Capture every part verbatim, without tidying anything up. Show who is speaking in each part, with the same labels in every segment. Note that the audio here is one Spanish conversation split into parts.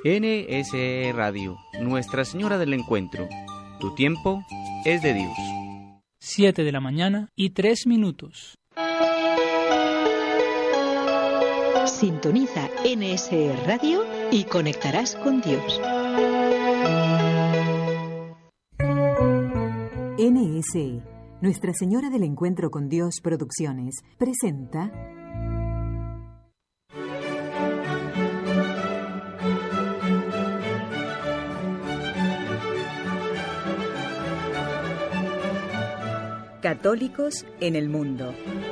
Speaker 1: N S E Radio, Nuestra Señora del Encuentro. Tu tiempo es de Dios.
Speaker 2: Siete de la mañana y tres minutos.
Speaker 3: Sintoniza N S E Radio y conectarás con Dios.
Speaker 4: N S E, Nuestra Señora del Encuentro con Dios Producciones, presenta
Speaker 5: Católicos en el mundo.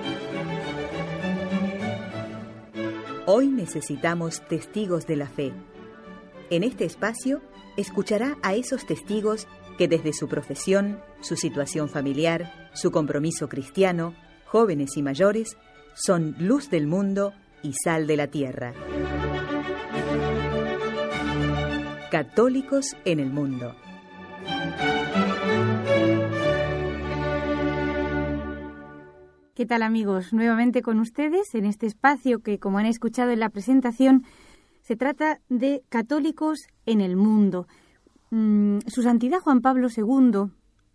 Speaker 5: Hoy necesitamos testigos de la fe. En este espacio escuchará a esos testigos que desde su profesión, su situación familiar, su compromiso cristiano, jóvenes y mayores, son luz del mundo y sal de la tierra. Católicos en el mundo.
Speaker 6: ¿Qué tal, amigos? Nuevamente con ustedes en este espacio que, como han escuchado en la presentación, se trata de Católicos en el mundo. Mm, Su Santidad Juan Pablo segundo,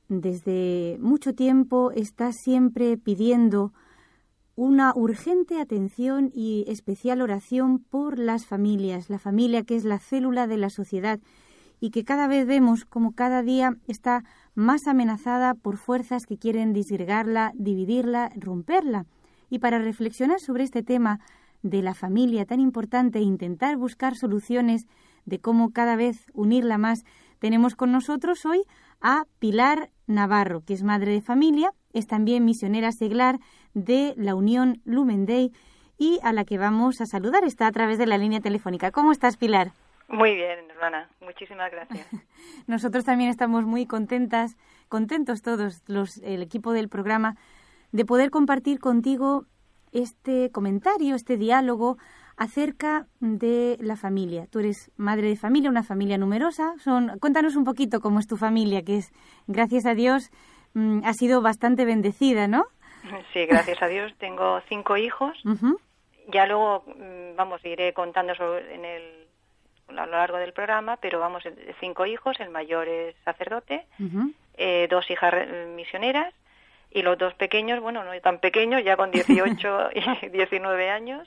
Speaker 6: desde mucho tiempo, está siempre pidiendo una urgente atención y especial oración por las familias, la familia que es la célula de la sociedad y que cada vez vemos como cada día está más amenazada por fuerzas que quieren disgregarla, dividirla, romperla. Y para reflexionar sobre este tema de la familia tan importante e intentar buscar soluciones de cómo cada vez unirla más, tenemos con nosotros hoy a Pilar Navarro, que es madre de familia, es también misionera seglar de la Unión Lumen Day y a la que vamos a saludar. Está a través de la línea telefónica. ¿Cómo estás, Pilar?
Speaker 7: Muy bien, hermana. Muchísimas gracias.
Speaker 6: Nosotros también estamos muy contentas, contentos todos, los, el equipo del programa, de poder compartir contigo este comentario, este diálogo acerca de la familia. Tú eres madre de familia, una familia numerosa. Son, cuéntanos un poquito cómo es tu familia, que es, gracias a Dios, mmm, ha sido bastante bendecida, ¿no?
Speaker 7: Sí, gracias a Dios. Tengo cinco hijos. Uh-huh. Ya luego, vamos, iré contando sobre, en el a lo largo del programa, pero vamos, cinco hijos, el mayor es sacerdote, uh-huh. eh, dos hijas misioneras y los dos pequeños, bueno, no tan pequeños, ya con dieciocho y diecinueve años,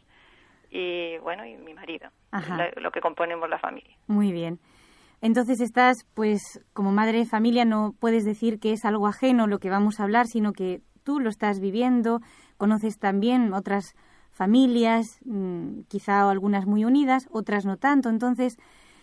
Speaker 7: y bueno, y mi marido, la, lo que componemos la familia.
Speaker 6: Muy bien. Entonces estás, pues, como madre de familia, no puedes decir que es algo ajeno lo que vamos a hablar, sino que tú lo estás viviendo, conoces también otras familias, mmm, quizá algunas muy unidas, otras no tanto. Entonces,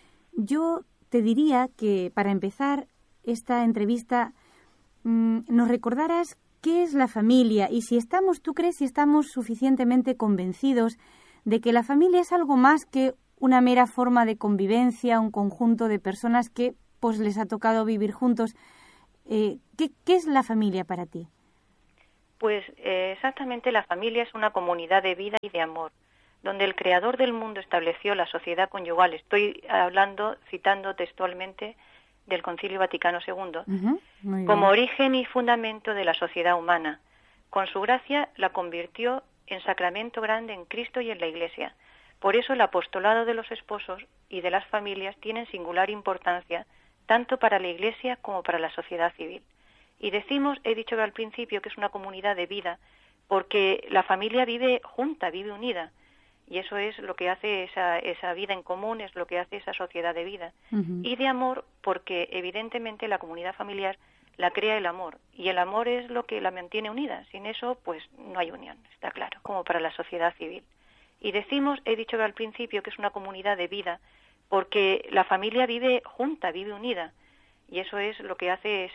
Speaker 6: yo te diría que para empezar esta entrevista mmm, nos recordaras qué es la familia y si estamos, tú crees, si estamos suficientemente convencidos de que la familia es algo más que una mera forma de convivencia, un conjunto de personas que pues les ha tocado vivir juntos. Eh, ¿qué, ¿Qué es la familia para ti?
Speaker 7: Pues eh, exactamente la familia es una comunidad de vida y de amor, donde el Creador del mundo estableció la sociedad conyugal. Estoy hablando, citando textualmente del Concilio Vaticano segundo, uh-huh, como origen y fundamento de la sociedad humana. Con su gracia la convirtió en sacramento grande en Cristo y en la Iglesia. Por eso el apostolado de los esposos y de las familias tienen singular importancia, tanto para la Iglesia como para la sociedad civil. Y decimos, he dicho al principio, que es una comunidad de vida, porque la familia vive junta, vive unida. Y eso es lo que hace esa, esa vida en común, es lo que hace esa sociedad de vida. Uh-huh. Y de amor, porque evidentemente la comunidad familiar la crea el amor. Y el amor es lo que la mantiene unida. Sin eso, pues no hay unión, está claro, como para la sociedad civil. Y decimos, he dicho al principio, que es una comunidad de vida, porque la familia vive junta, vive unida. Y eso es lo que hace esa